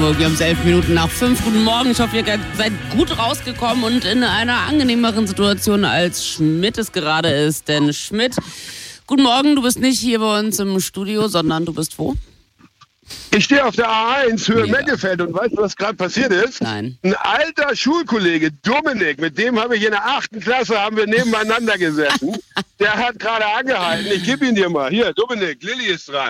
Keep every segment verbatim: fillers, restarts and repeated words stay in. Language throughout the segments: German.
Hamburg. Wir haben elf Minuten nach fünf. Guten Morgen. Ich hoffe, ihr seid gut rausgekommen und in einer angenehmeren Situation, als Schmidt es gerade ist. Denn Schmidt, guten Morgen, du bist nicht hier bei uns im Studio, sondern du bist wo? Ich stehe auf der A eins Höhe Meckefeld und weißt du, was gerade passiert ist? Nein. Ein alter Schulkollege, Dominik, mit dem habe ich in der achten Klasse, haben wir nebeneinander gesessen. Der hat gerade angehalten. Ich gebe ihn dir mal. Hier, Dominik, Lilly ist dran.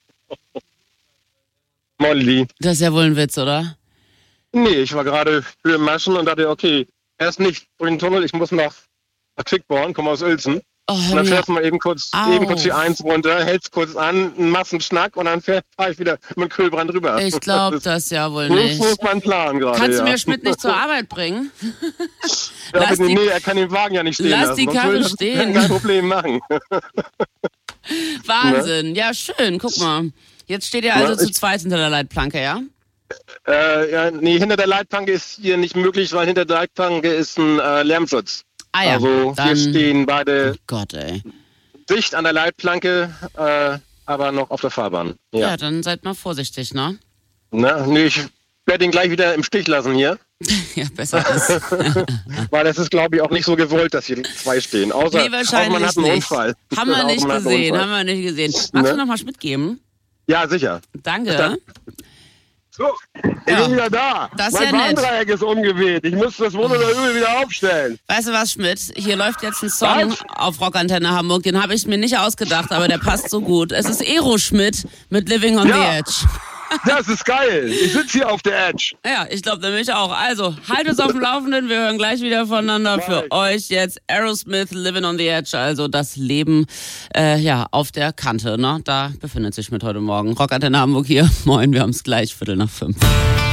Molly. Das ist ja wohl ein Witz, oder? Nee, ich war gerade für Maschen und dachte, okay, erst nicht durch den Tunnel, ich muss nach Quickborn, komme aus Uelzen. Oh, und dann fährst du mal eben kurz, eben kurz die eins runter, hältst kurz an, einen Massenschnack und dann fahre ich wieder mit Kühlbrand rüber. Ich glaube das ja wohl das nicht. Das ist mein Plan gerade. Kannst ja. du mir Schmidt nicht zur Arbeit bringen? Ja, lass die, nee, er kann den Wagen ja nicht stehen lass lassen. Die Karre will stehen. Kein Problem machen. Wahnsinn. Ja, schön. Guck mal. Jetzt steht ihr also ja, zu ich, zweit hinter der Leitplanke, ja? Äh, ja, nee, hinter der Leitplanke ist hier nicht möglich, weil hinter der Leitplanke ist ein äh, Lärmschutz. Ah ja, also dann, wir stehen beide oh Gott, ey. dicht an der Leitplanke, äh, aber noch auf der Fahrbahn. Ja, ja dann seid mal vorsichtig, ne? Na, nee, ich werde ihn gleich wieder im Stich lassen hier. Ja, besser ist. Weil das ist, glaube ich, auch nicht so gewollt, dass hier zwei stehen. Außer, nee, wahrscheinlich außer man hat einen nicht. Unfall. Haben wir nicht gesehen, haben wir nicht gesehen. Magst ne? du noch mal Schmidt geben? Ja, sicher. Danke. So, ich ja. bin wieder da. Das ist mein ja nett. Bahndreieck ist umgeweht. Ich muss das Wohl oder Übel wieder aufstellen. Weißt du was, Schmidt? Hier läuft jetzt ein Song was? auf Rockantenne Hamburg. Den habe ich mir nicht ausgedacht, aber der passt so gut. Es ist Aeroschmidt mit Living on ja. the Edge. Das ist geil. Ich sitze hier auf der Edge. Ja, ich glaube nämlich auch. Also, halt uns auf dem Laufenden. Wir hören gleich wieder voneinander. Mike. Für euch jetzt Aerosmith, Living on the Edge. Also das Leben äh, ja auf der Kante. Ne? Da befindet sich Schmidt heute Morgen. Rockantenne Hamburg hier. Moin, wir haben es gleich Viertel nach fünf.